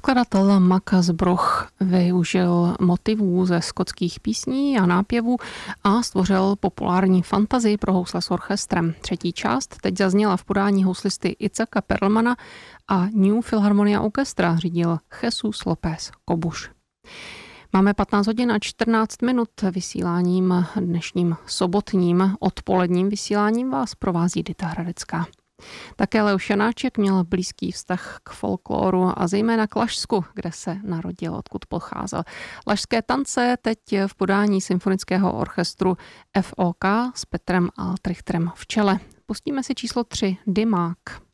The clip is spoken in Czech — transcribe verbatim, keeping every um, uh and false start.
Skladatel Max Bruch využil motivů ze skotských písní a nápěvů a stvořil populární fantazii pro housle s orchestrem. Třetí část teď zazněla v podání houslisty Icaka Perlmana a New Philharmonia Orchestra řídil Jesus López Cobuš. Máme patnáct hodin a čtrnáct minut. Vysíláním dnešním sobotním odpoledním vysíláním vás provází Dita Hradecká. Také Leoš Janáček měl blízký vztah k folkloru a zejména k Lašsku, kde se narodil, odkud pocházel. Lašské tance teď v podání symfonického orchestru F O K s Petrem Altrichterem v čele. Pustíme si číslo tři, Dymák.